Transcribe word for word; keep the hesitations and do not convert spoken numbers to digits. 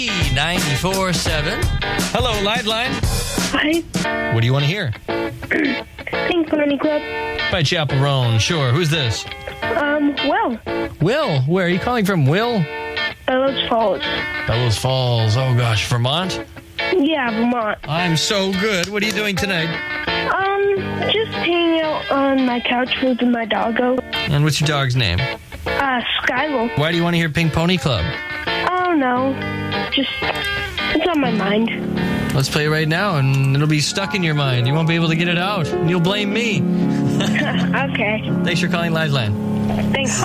ninety-four seven. Hello, Liveline. Hi. What do you want to hear? Pink Pony Club. By Chaperone. Sure. Who's this? Um, well, Will. Where are you calling from, Will? Bellows Falls. Bellows Falls. Oh, gosh. Vermont? Yeah, Vermont. I'm so good. What are you doing tonight? Um, just hanging out on my couch with my doggo. And what's your dog's name? Uh, Skylo. Why do you want to hear Pink Pony Club? Oh, no. Just, it's on my mind. Let's play it right now, and it'll be stuck in your mind. You won't be able to get it out, and you'll blame me. Okay. Thanks for calling Liveline. Thanks.